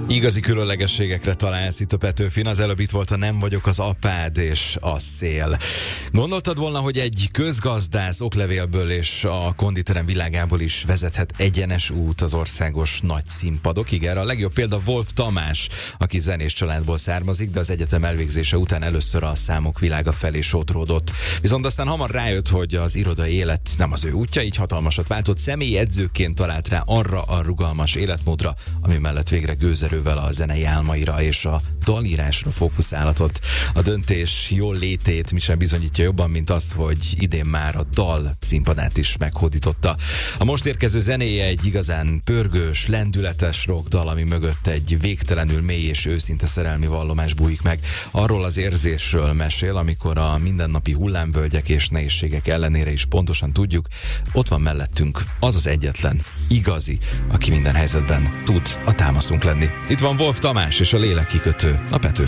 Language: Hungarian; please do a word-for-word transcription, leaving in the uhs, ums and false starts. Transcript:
Igazi különlegességekre találsz itt a Petőfin. Az előbb itt volt a Nem vagyok az apád és a szél. Gondoltad volna, hogy egy közgazdász oklevélből és a konditerem világából is vezethet egyenes út az országos nagy színpadokig? Erre a legjobb példa Wolf Tamás, aki zenés családból származik, de az egyetem elvégzése után először a számok világa felé sodródott. Viszont aztán hamar rájött, hogy az irodai élet nem az ő útja, így hatalmasat váltott. Személyi edzőként talált rá arra a rugalmas életmódra, ami mellett végre gőzerővel a zenei álmaira és a dalírásra fókuszálhatott. A döntés jól létét mi sem bizonyítja jobban, mint az, hogy idén már a dal színpadát is meghódította. A most érkező zenéje egy igazán pörgős, lendületes rock dal, ami mögött egy végtelenül mély és őszinte szerelmi vallomás bújik meg. Arról az érzésről mesél, amikor a mindennapi hullámvölgyek és nehézségek ellenére is pontosan tudjuk, ott van mellettünk az az egyetlen, igazi, aki minden helyzetben tud a támaszunk lenni. Itt van Wolf Tamás és a Lélekkikötő a Petőfin.